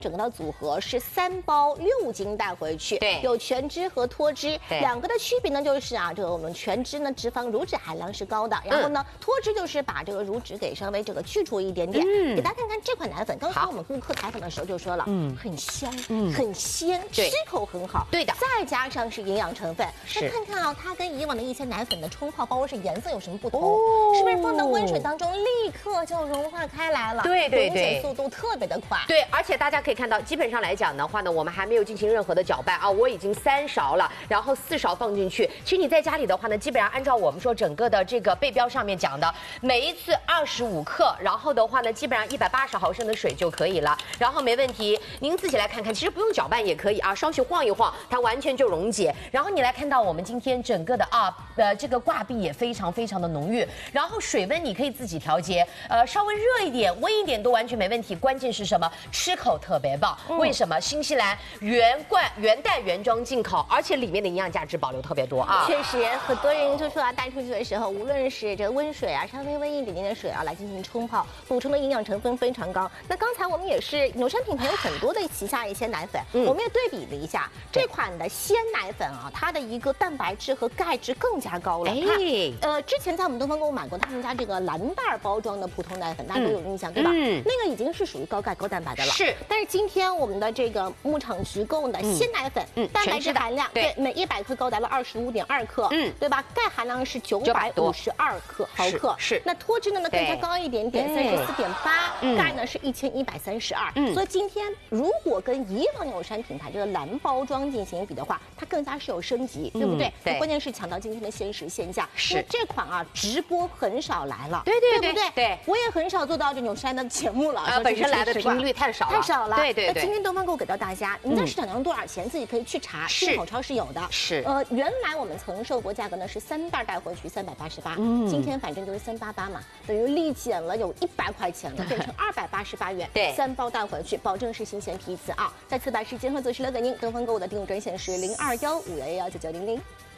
整个的组合是3包6斤带回去， 对， 有全脂和脱脂，两个的区别呢就是啊，这个我们全脂呢脂肪乳脂含量是高的，然后呢脱脂就是把这个乳脂给稍微这个去除一点点。给大家看看这款奶粉，刚才我们顾客采访的时候就说了，很香，很鲜，吃口很好， 对的， 再加上是营养成分，那看看啊，它跟以往的一些奶粉的冲泡，包括是颜色有什么不同？是不是放到温水当中立刻就融化开来了？ 对对对， 溶解速度特别的快。 对，而且大家可以看到，基本上来讲的话呢，我们还没有进行任何的搅拌啊，我已经3勺了，然后4勺放进去。其实你在家里的话呢，基本上按照我们说整个的这个背标上面讲的，每一次25克，然后的话呢，基本上180毫升的水就可以了，然后没问题。您自己来看看，其实不用搅拌也可以啊，稍许晃一晃，它完全就溶解。然后你来看到我们今天整个的这个挂壁也非常非常的浓郁，然后水温你可以自己调节，稍微热一点、温一点都完全没问题。关键是什么？吃口特别棒。为什么？新西兰原袋原装进口，而且里面的营养价值保留特别多啊。 确实，很多人就说啊，带出去的时候，无论是这个温水啊，稍微温一点点的水啊，来进行冲泡，补充的营养成分非常高。那刚才我们也是纽山品牌有很多的旗下一些奶粉，我们也对比了一下这款的鲜奶粉啊，它的一个蛋白质和钙质更加高了。之前在我们东方购物买过他们家这个蓝袋包装的普通奶粉，大家都有印象对吧？那个已经是属于高钙高蛋白的了。是，但是今天我们的这个牧场直供的鲜奶粉，蛋白质含量对每100克高达了25.2克，对吧？钙含量是952毫克，是。那脱脂呢更加高一点点，34.8，钙呢是1132。所以今天如果跟以往纽山品牌这个蓝包装进行比的话，它更加是有升级，对不对？关键是抢到今天的限时限价。是这款啊，直播很少来了，对不对？对，我也很少做到这纽山的节目了， 本身来的频率太少了，对。 那今天东方购物给到大家，您在市场当中多少钱，自己可以去查，进口超市有的。是，原来我们曾售过价格呢是3袋带回去388，今天反正就是388嘛，等于立减了有100块钱了，变成288元。对，3包带回去，保证是新鲜批次啊！再次把时间和资讯留给您，东方购物的订购专线是0215111990。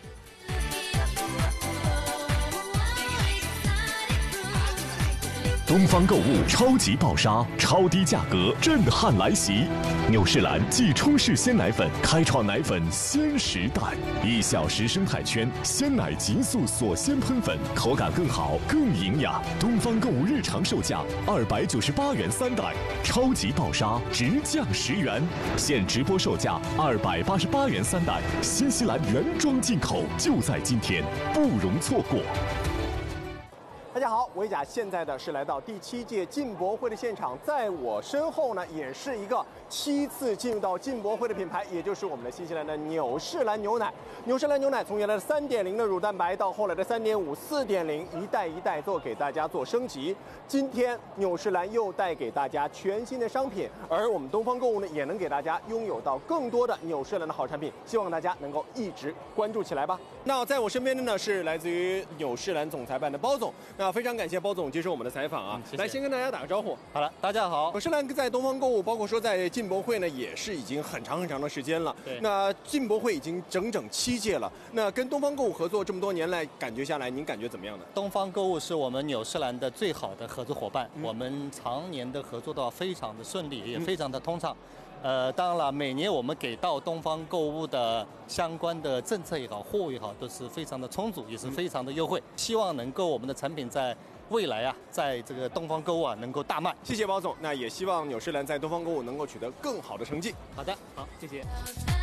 东方购物超级爆杀，超低价格震撼来袭！纽仕兰即冲式鲜奶粉开创奶粉鲜时代，1小时生态圈鲜奶极速锁鲜喷粉，口感更好更营养。东方购物日常售价298元3袋，超级爆杀直降10元，现直播售价288元3袋，新西兰原装进口，就在今天，不容错过。 大家好，维甲现在的是来到第7届进博会的现场，在我身后呢，也是一个7次进入到进博会的品牌，也就是我们的新西兰的纽仕兰牛奶。纽仕兰牛奶从原来的3.0的乳蛋白到后来的3.5、4.0，一代一代做给大家做升级。今天纽仕兰又带给大家全新的商品，而我们东方购物呢，也能给大家拥有到更多的纽仕兰的好产品，希望大家能够一直关注起来吧。那在我身边的呢是来自于纽仕兰总裁办的包总。那非常感谢包总接受我们的采访啊！谢谢。来，先跟大家打个招呼。 好了，大家好。 纽仕兰在东方购物，包括说在进博会呢，也是已经很长的时间了。对。那进博会已经整7届了。那跟东方购物合作这么多年来，感觉下来，您感觉怎么样呢？ 东方购物是我们纽仕兰的最好的合作伙伴，我们常年的合作到非常的顺利，也非常的通畅。当然了，每年我们给到东方购物的相关的政策也好、货物也好，都是非常的充足，也是非常的优惠。希望能够我们的产品在未来啊，在这个东方购物啊能够大卖。 谢谢包总，那也希望纽仕兰在东方购物能够取得更好的成绩。 好的，好，谢谢。